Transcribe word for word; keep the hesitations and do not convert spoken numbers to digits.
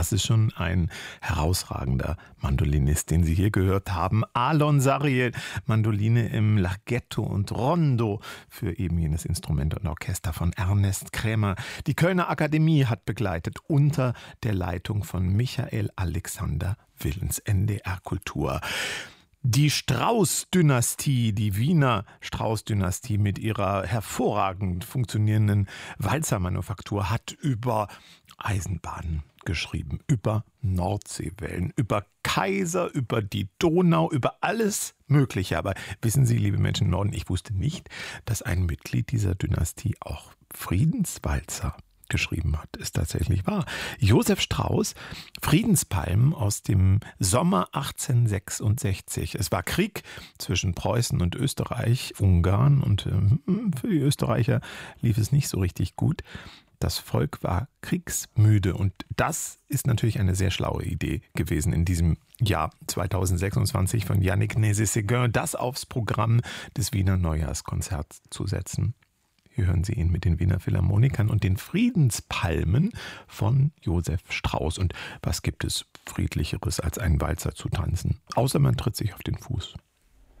Das ist schon ein herausragender Mandolinist, den Sie hier gehört haben. Alon Sariel, Mandoline im Larghetto und Rondo für eben jenes Instrument und Orchester von Ernest Krämer. Die Kölner Akademie hat begleitet unter der Leitung von Michael Alexander Willens. N D R Kultur. Die Strauß-Dynastie, die Wiener Strauß-Dynastie mit ihrer hervorragend funktionierenden Walzermanufaktur hat über Eisenbahnen geschrieben, über Nordseewellen, über Kaiser, über die Donau, über alles Mögliche. Aber wissen Sie, liebe Menschen im Norden, ich wusste nicht, dass ein Mitglied dieser Dynastie auch Friedenswalzer geschrieben hat, ist tatsächlich wahr. Josef Strauß, Friedenspalmen aus dem Sommer achtzehnhundertsechsundsechzig. Es war Krieg zwischen Preußen und Österreich, Ungarn, und äh, für die Österreicher lief es nicht so richtig gut. Das Volk war kriegsmüde und das ist natürlich eine sehr schlaue Idee gewesen in diesem Jahr zweitausendsechsundzwanzig von Yannick Nézet-Séguin, das aufs Programm des Wiener Neujahrskonzerts zu setzen. Hier hören Sie ihn mit den Wiener Philharmonikern und den Friedenspalmen von Josef Strauß. Und was gibt es Friedlicheres, als einen Walzer zu tanzen? Außer man tritt sich auf den Fuß.